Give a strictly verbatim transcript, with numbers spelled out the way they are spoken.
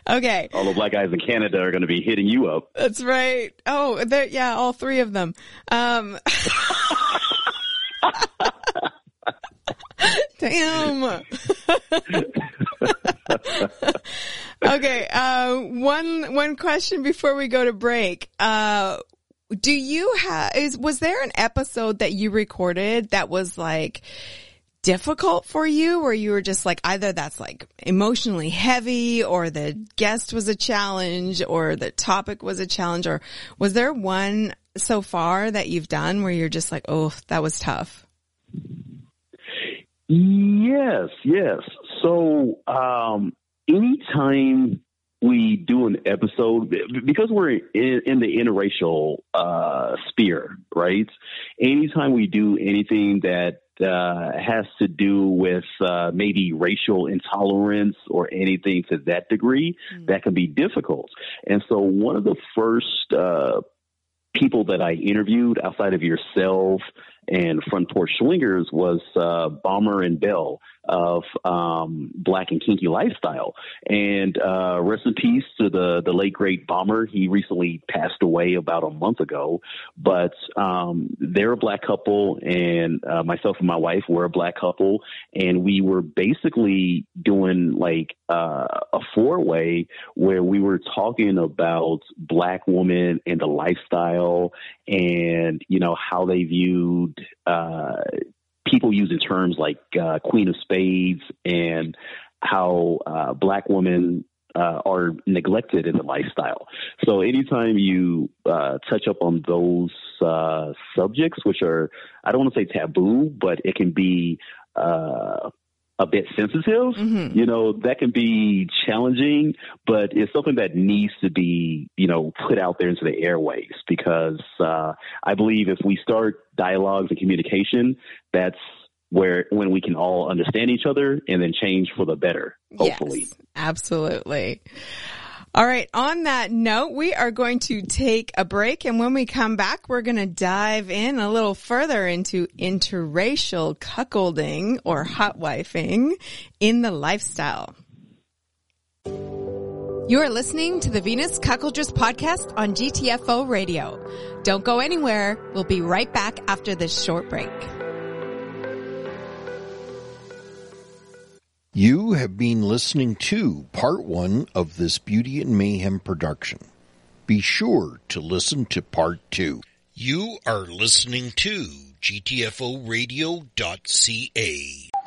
Okay. All the black guys in Canada are going to be hitting you up. That's right. Oh, yeah, all three of them. Um, damn. Okay. Uh, one, one question before we go to break. Uh, do you have, is, was there an episode that you recorded that was like difficult for you, where you were just like, either that's like emotionally heavy, or the guest was a challenge, or the topic was a challenge, or was there one so far that you've done where you're just like, oh, that was tough? Yes, yes. So, um, anytime we do an episode, because we're in, in the interracial, uh, sphere, right? Anytime we do anything that, uh, has to do with, uh, maybe racial intolerance or anything to that degree, mm. that can be difficult. And so one of the first, uh, people that I interviewed outside of yourself and Front Porch Swingers was uh, Bomber and Bell of um, Black and Kinky Lifestyle. And uh, rest in peace to the, the late, great Bomber. He recently passed away about a month ago. But um, they're a black couple, and uh, myself and my wife were a black couple. And we were basically doing like uh, a four-way where we were talking about black women and the lifestyle, and, you know, how they viewed uh, people using terms like uh, Queen of Spades, and how uh, black women uh, are neglected in the lifestyle. So anytime you uh, touch up on those uh, subjects, which are, I don't want to say taboo, but it can be uh, a bit sensitive, mm-hmm. you know, that can be challenging, but it's something that needs to be, you know, put out there into the airways, because uh, I believe if we start dialogues and communication, that's where, when we can all understand each other and then change for the better, hopefully. Yes, absolutely. All right. On that note, we are going to take a break. And when we come back, we're going to dive in a little further into interracial cuckolding or hot wifing in the lifestyle. You are listening to the Venus Cuckoldress podcast on G T F O Radio. Don't go anywhere. We'll be right back after this short break. You have been listening to part one of this Beauty and Mayhem production. Be sure to listen to part two. You are listening to G T F O radio dot C A.